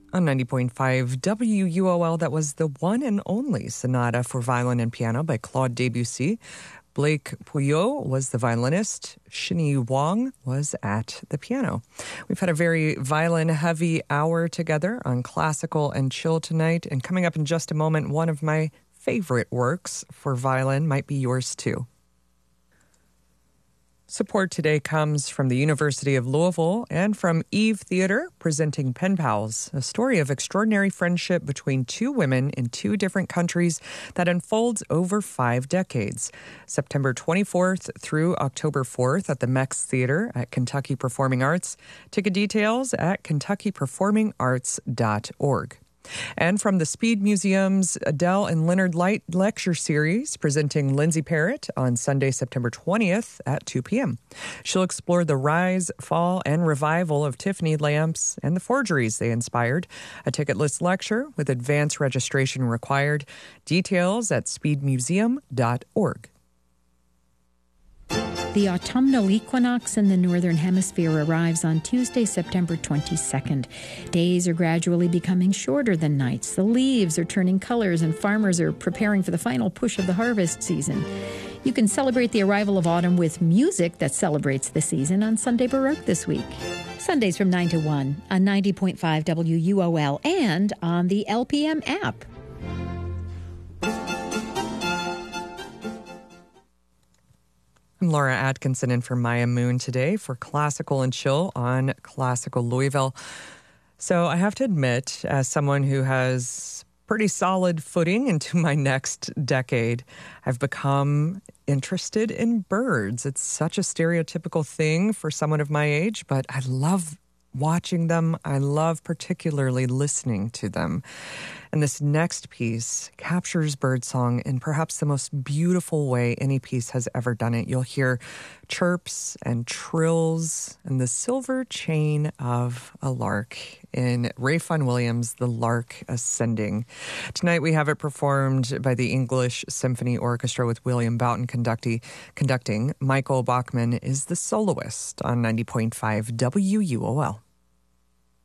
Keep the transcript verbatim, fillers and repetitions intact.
On ninety point five W U O L, that was the one and only Sonata for Violin and Piano by Claude Debussy. Blake Pouillot was the violinist. Shinny Wang was at the piano. We've had a very violin-heavy hour together on Classical and Chill tonight. And coming up in just a moment, one of my favorite works for violin might be yours too. Support today comes from the University of Louisville and from Eve Theater, presenting Pen Pals, a story of extraordinary friendship between two women in two different countries that unfolds over five decades. September twenty-fourth through October fourth at the Mex Theater at Kentucky Performing Arts. Ticket details at kentucky performing arts dot org. And from the Speed Museum's Adele and Leonard Light Lecture Series, presenting Lindsay Parrott on Sunday, September twentieth at two p.m. She'll explore the rise, fall, and revival of Tiffany lamps and the forgeries they inspired. A ticketless lecture with advance registration required. Details at speed museum dot org. The autumnal equinox in the Northern Hemisphere arrives on Tuesday, September twenty-second. Days are gradually becoming shorter than nights. The leaves are turning colors and farmers are preparing for the final push of the harvest season. You can celebrate the arrival of autumn with music that celebrates the season on Sunday Baroque this week. Sundays from nine to one on ninety point five W U O L and on the L P M app. I'm Laura Atkinson in for Maya Moon today for Classical and Chill on Classical Louisville. So I have to admit, as someone who has pretty solid footing into my next decade, I've become interested in birds. It's such a stereotypical thing for someone of my age, but I love watching them. I love particularly listening to them. And this next piece captures birdsong in perhaps the most beautiful way any piece has ever done it. You'll hear chirps and trills and the silver chain of a lark in Ray Vaughan Williams' The Lark Ascending. Tonight we have it performed by the English Symphony Orchestra with William Boughton conducting. conducting. Michael Bachman is the soloist on ninety point five W U O L.